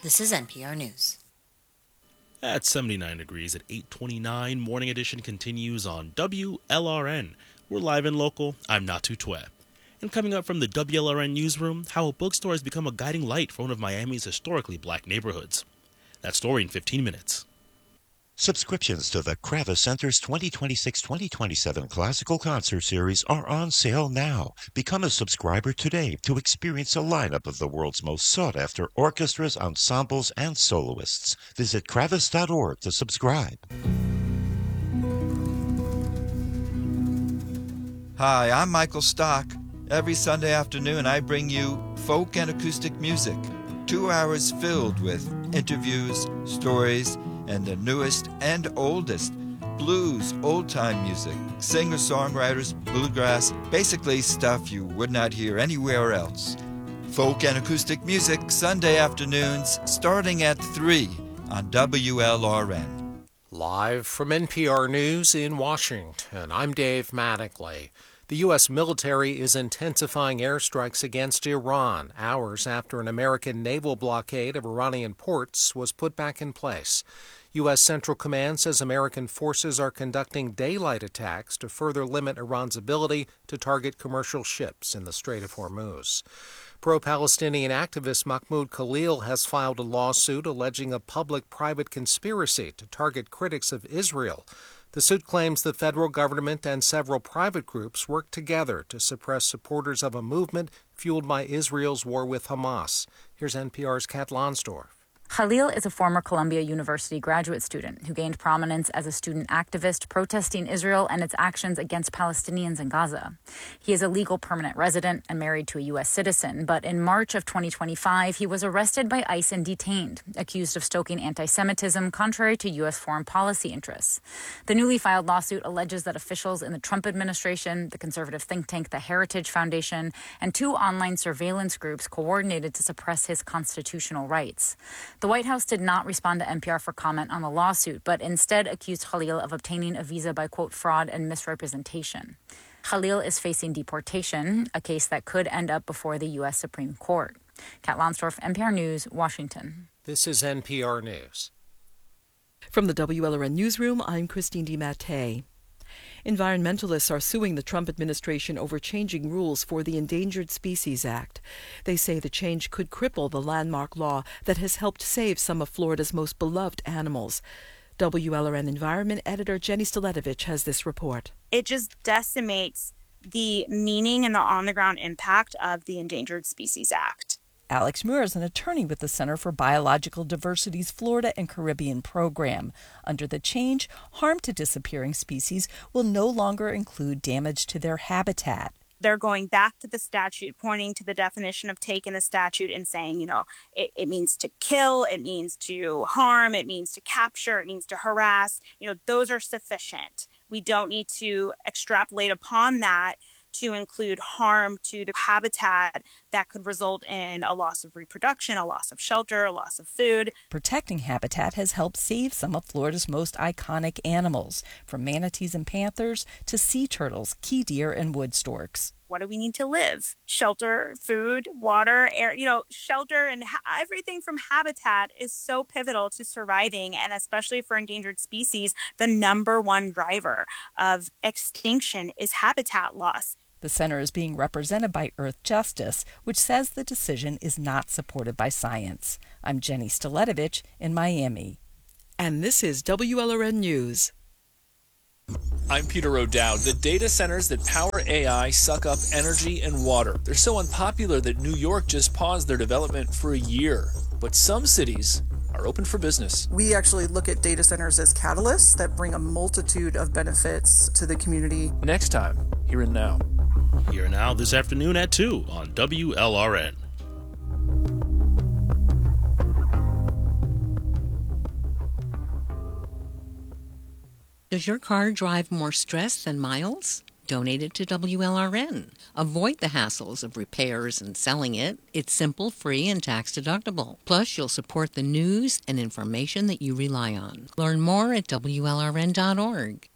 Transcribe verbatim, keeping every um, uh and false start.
This is N P R News. At seventy-nine degrees at eight twenty-nine, Morning Edition continues on W L R N. We're live and local. I'm Natu Twe. And coming up from the W L R N newsroom, how a bookstore has become a guiding light for one of Miami's historically black neighborhoods. That story in fifteen minutes. Subscriptions to the Kravis Center's twenty twenty-six twenty twenty-seven Classical Concert Series are on sale now. Become a subscriber today to experience a lineup of the world's most sought-after orchestras, ensembles, and soloists. Visit kravis dot org to subscribe. Hi, I'm Michael Stock. Every Sunday afternoon, I bring you folk and acoustic music. Two hours filled with interviews, stories, and the newest and oldest blues, old-time music, singer-songwriters, bluegrass, basically stuff you would not hear anywhere else. Folk and acoustic music, Sunday afternoons, starting at three on W L R N. Live from N P R News in Washington, I'm Dave Mattingly. The U S military is intensifying airstrikes against Iran hours after an American naval blockade of Iranian ports was put back in place. U S Central Command says American forces are conducting daylight attacks to further limit Iran's ability to target commercial ships in the Strait of Hormuz. Pro-Palestinian activist Mahmoud Khalil has filed a lawsuit alleging a public-private conspiracy to target critics of Israel. The suit claims the federal government and several private groups worked together to suppress supporters of a movement fueled by Israel's war with Hamas. Here's N P R's Kat Lonsdorf. Khalil is a former Columbia University graduate student who gained prominence as a student activist protesting Israel and its actions against Palestinians in Gaza. He is a legal permanent resident and married to a U S citizen, but in March of twenty twenty-five, he was arrested by ICE and detained, accused of stoking anti-Semitism contrary to U S foreign policy interests. The newly filed lawsuit alleges that officials in the Trump administration, the conservative think tank The Heritage Foundation, and two online surveillance groups coordinated to suppress his constitutional rights. The White House did not respond to N P R for comment on the lawsuit, but instead accused Khalil of obtaining a visa by, quote, fraud and misrepresentation. Khalil is facing deportation, a case that could end up before the U S Supreme Court. Kat Lonsdorf, N P R News, Washington. This is N P R News. From the W L R N Newsroom, I'm Christine DiMattei. Environmentalists are suing the Trump administration over changing rules for the Endangered Species Act. They say the change could cripple the landmark law that has helped save some of Florida's most beloved animals. W L R N Environment Editor Jenny Staletovich has this report. It just decimates the meaning and the on-the-ground impact of the Endangered Species Act. Alex Muir is an attorney with the Center for Biological Diversity's Florida and Caribbean program. Under the change, harm to disappearing species will no longer include damage to their habitat. They're going back to the statute, pointing to the definition of take in the statute and saying, you know, it, it means to kill, it means to harm, it means to capture, it means to harass. You know, those are sufficient. We don't need to extrapolate upon that to include harm to the habitat that could result in a loss of reproduction, a loss of shelter, a loss of food. Protecting habitat has helped save some of Florida's most iconic animals, from manatees and panthers to sea turtles, key deer, and wood storks. What do we need to live? Shelter, food, water, air, you know, shelter and ha- everything from habitat is so pivotal to surviving, and especially for endangered species, the number one driver of extinction is habitat loss. The center is being represented by Earth Justice, which says the decision is not supported by science. I'm Jenny Staletovich in Miami. And this is W L R N News. I'm Peter O'Dowd. The data centers that power A I suck up energy and water. They're so unpopular that New York just paused their development for a year. But some cities are open for business. We actually look at data centers as catalysts that bring a multitude of benefits to the community. Next time, Here and Now. Here and Now this afternoon at two on W L R N. Does your car drive more stress than miles? Donate it to W L R N. Avoid the hassles of repairs and selling it. It's simple, free, and tax-deductible. Plus, you'll support the news and information that you rely on. Learn more at W L R N dot org.